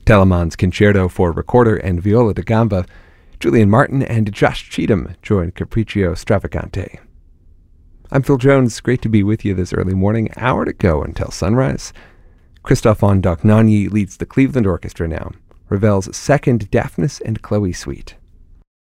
Telemann's Concerto for Recorder and Viola da Gamba, Julian Martin and Josh Cheatham join Capriccio Stravagante. I'm Phil Jones. Great to be with you this early morning. Hour to go until sunrise. Christophe von Dohnanyi leads the Cleveland Orchestra now. Ravel's second Daphnis and Chloe suite.